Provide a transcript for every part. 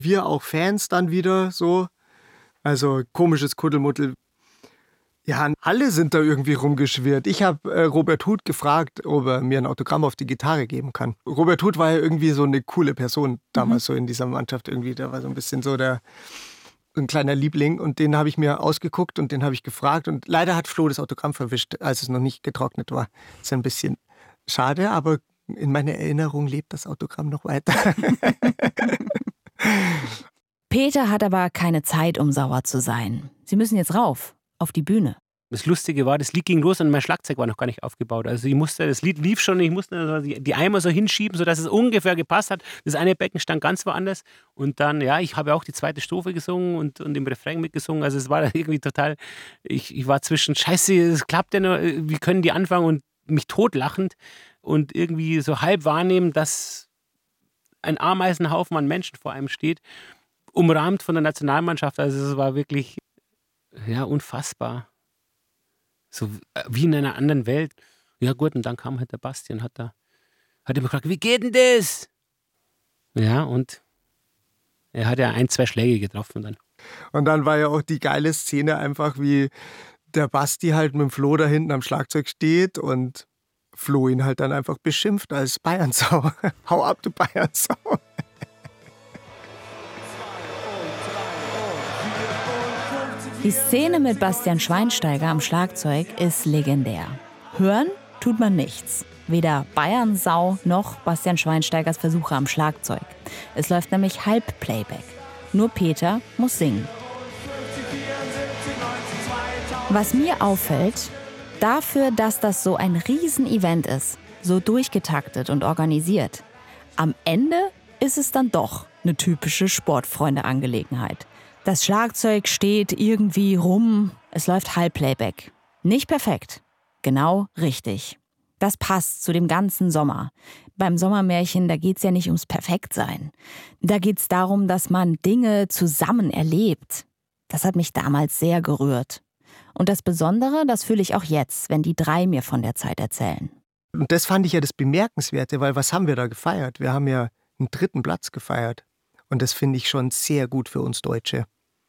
Wir auch Fans dann wieder so. Also komisches Kuddelmuddel. Ja, alle sind da irgendwie rumgeschwirrt. Ich habe Robert Huth gefragt, ob er mir ein Autogramm auf die Gitarre geben kann. Robert Huth war ja irgendwie so eine coole Person damals so in dieser Mannschaft irgendwie. Der war so ein bisschen so ein kleiner Liebling und den habe ich mir ausgeguckt und den habe ich gefragt. Und leider hat Flo das Autogramm verwischt, als es noch nicht getrocknet war. Ist ein bisschen schade, aber in meiner Erinnerung lebt das Autogramm noch weiter. Peter hat aber keine Zeit, um sauer zu sein. Sie müssen jetzt rauf, auf die Bühne. Das Lustige war, das Lied ging los und mein Schlagzeug war noch gar nicht aufgebaut. Also das Lied lief schon, ich musste die Eimer so hinschieben, sodass es ungefähr gepasst hat. Das eine Becken stand ganz woanders. Und dann, ja, ich habe auch die zweite Strophe gesungen und im Refrain mitgesungen. Also es war irgendwie total, ich war zwischen, scheiße, es klappt ja noch, wie können die anfangen und mich totlachend und irgendwie so halb wahrnehmen, dass ein Ameisenhaufen an Menschen vor einem steht, umrahmt von der Nationalmannschaft. Also es war wirklich, ja, unfassbar. So wie in einer anderen Welt. Ja gut, und dann kam halt der Bastian, hat immer gefragt, wie geht denn das? Ja, und er hat ja 1, 2 Schläge getroffen dann. Und dann war ja auch die geile Szene einfach, wie der Basti halt mit dem Flo da hinten am Schlagzeug steht und Flo ihn halt dann einfach beschimpft als Bayernsau. Hau ab, du Bayernsau. Die Szene mit Bastian Schweinsteiger am Schlagzeug ist legendär. Hören tut man nichts. Weder Bayernsau noch Bastian Schweinsteigers Versuche am Schlagzeug. Es läuft nämlich Halbplayback. Nur Peter muss singen. Was mir auffällt, dafür, dass das so ein Riesenevent ist, so durchgetaktet und organisiert, am Ende ist es dann doch eine typische Sportfreunde-Angelegenheit. Das Schlagzeug steht irgendwie rum, es läuft Halbplayback. Nicht perfekt, genau richtig. Das passt zu dem ganzen Sommer. Beim Sommermärchen, da geht's ja nicht ums Perfektsein. Da geht's darum, dass man Dinge zusammen erlebt. Das hat mich damals sehr gerührt. Und das Besondere, das fühle ich auch jetzt, wenn die 3 mir von der Zeit erzählen. Und das fand ich ja das Bemerkenswerte, weil was haben wir da gefeiert? Wir haben ja einen 3. Platz gefeiert. Und das finde ich schon sehr gut für uns Deutsche.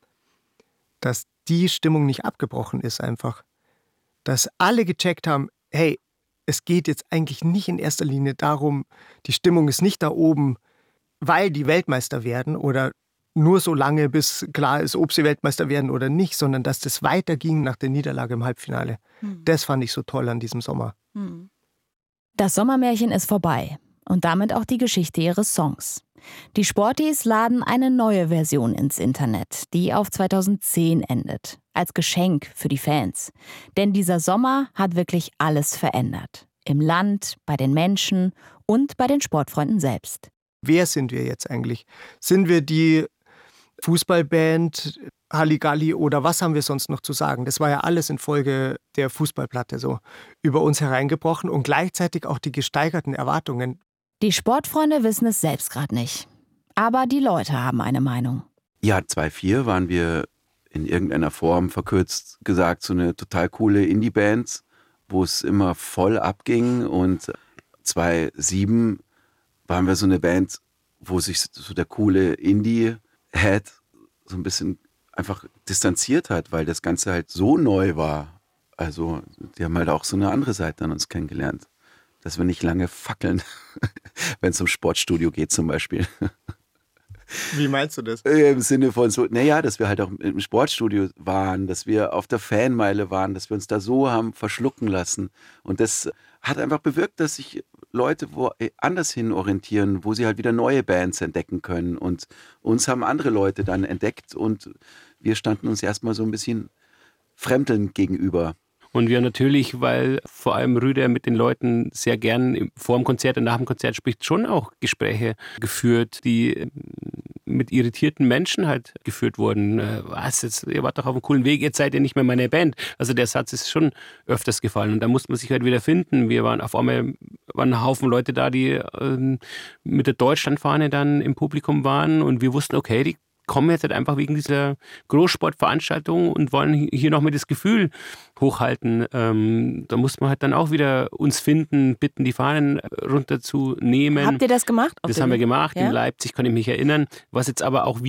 Dass die Stimmung nicht abgebrochen ist einfach. Dass alle gecheckt haben, hey, es geht jetzt eigentlich nicht in erster Linie darum, die Stimmung ist nicht da oben, weil die Weltmeister werden oder nur so lange, bis klar ist, ob sie Weltmeister werden oder nicht, sondern dass das weiterging nach der Niederlage im Halbfinale. Das fand ich so toll an diesem Sommer. Das Sommermärchen ist vorbei und damit auch die Geschichte ihres Songs. Die Sportis laden eine neue Version ins Internet, die auf 2010 endet. Als Geschenk für die Fans. Denn dieser Sommer hat wirklich alles verändert. Im Land, bei den Menschen und bei den Sportfreunden selbst. Wer sind wir jetzt eigentlich? Sind wir die Fußballband Halligalli oder was haben wir sonst noch zu sagen? Das war ja alles infolge der Fußballplatte so über uns hereingebrochen und gleichzeitig auch die gesteigerten Erwartungen. Die Sportfreunde wissen es selbst gerade nicht. Aber die Leute haben eine Meinung. Ja, 2004 waren wir in irgendeiner Form, verkürzt gesagt, so eine total coole Indie-Band, wo es immer voll abging. Und 2007 waren wir so eine Band, wo sich so der coole Indie-Head so ein bisschen einfach distanziert hat, weil das Ganze halt so neu war. Also die haben halt auch so eine andere Seite an uns kennengelernt. Dass wir nicht lange fackeln, wenn es um Sportstudio geht zum Beispiel. Wie meinst du das? Im Sinne von so, naja, dass wir halt auch im Sportstudio waren, dass wir auf der Fanmeile waren, dass wir uns da so haben verschlucken lassen. Und das hat einfach bewirkt, dass sich Leute anders hin orientieren, wo sie halt wieder neue Bands entdecken können. Und uns haben andere Leute dann entdeckt und wir standen uns erstmal so ein bisschen fremdelnd gegenüber. Und wir natürlich, weil vor allem Rüder mit den Leuten sehr gern vor dem Konzert und nach dem Konzert spricht, schon auch Gespräche geführt, die mit irritierten Menschen halt geführt wurden. Was, jetzt, ihr wart doch auf einem coolen Weg, jetzt seid ihr nicht mehr meine Band. Also der Satz ist schon öfters gefallen und da musste man sich halt wieder finden. Wir waren auf einmal ein Haufen Leute da, die mit der Deutschlandfahne dann im Publikum waren und wir wussten, okay, die kommen jetzt halt einfach wegen dieser Großsportveranstaltung und wollen hier nochmal das Gefühl hochhalten. Da muss man halt dann auch wieder uns finden, bitten, die Fahnen runterzunehmen. Habt ihr das gemacht? Das haben wir gemacht, ja? In Leipzig, kann ich mich erinnern. Was jetzt aber auch